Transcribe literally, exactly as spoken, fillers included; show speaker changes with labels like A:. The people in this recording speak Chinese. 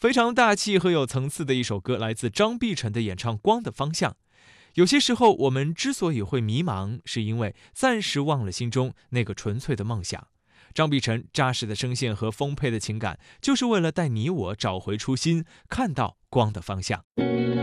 A: 非常大气和有层次的一首歌，来自张碧晨的演唱《光的方向》。有些时候，我们之所以会迷茫，是因为暂时忘了心中那个纯粹的梦想。张碧晨扎实的声线和丰沛的情感，就是为了带你我找回初心，看到光的方向。